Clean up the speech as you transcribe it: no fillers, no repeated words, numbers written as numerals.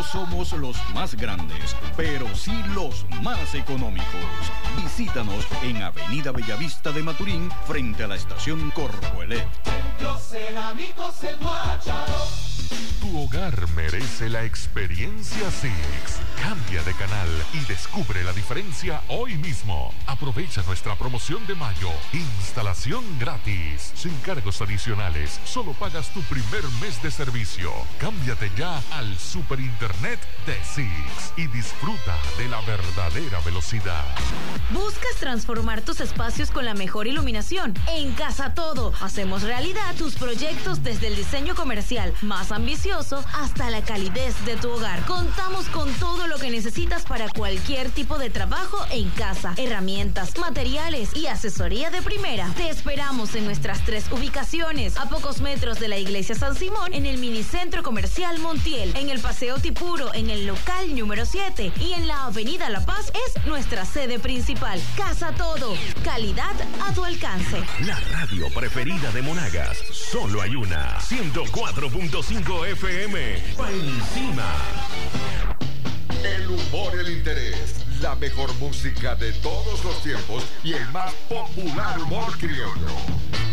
No somos los más grandes, pero sí los más económicos. Visítanos en Avenida Bellavista de Maturín, frente a la estación Corpoelec. Tu hogar merece la experiencia Six. Cambia de canal y descubre la diferencia hoy mismo. Aprovecha nuestra promoción de mayo. Instalación gratis. Sin cargos adicionales. Solo pagas tu primer mes de servicio. Cámbiate ya al Super Internet de Six y disfruta de la verdadera velocidad. ¿Buscas transformar tus espacios con la mejor iluminación? En Casa Todo hacemos realidad tus proyectos desde el diseño comercial más ambicioso hasta la calidez de tu hogar. Contamos con todo lo que necesitas para cualquier tipo de trabajo en casa, herramientas, materiales y asesoría de primera. Te esperamos en nuestras 3 ubicaciones, a pocos metros de la Iglesia San Simón, en el Minicentro Comercial Montiel, en el Paseo Tipuro, en el local número 7 y en la Avenida La Paz es nuestra sede principal. Casa Todo, calidad a tu alcance. La radio preferida de Monagas, solo hay una, 104.5 FM, pa' encima. El humor y el interés, la mejor música de todos los tiempos y el más popular humor criollo.